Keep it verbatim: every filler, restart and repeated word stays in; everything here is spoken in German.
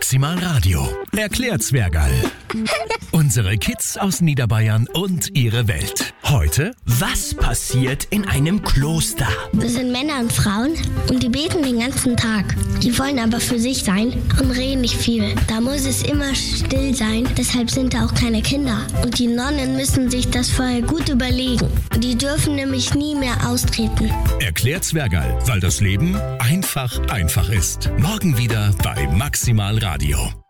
Maximal Radio. Erklärt Zwergerl. Unsere Kids aus Niederbayern und ihre Welt. Heute, was passiert in einem Kloster? Das sind Männer und Frauen und die beten den ganzen Tag. Die wollen aber für sich sein und reden nicht viel. Da muss es immer still sein, deshalb sind da auch keine Kinder. Und die Nonnen müssen sich das vorher gut überlegen. Die dürfen nämlich nie mehr austreten. Erklärt Zwergerl, weil das Leben einfach einfach ist. Morgen wieder bei Maximal Radio.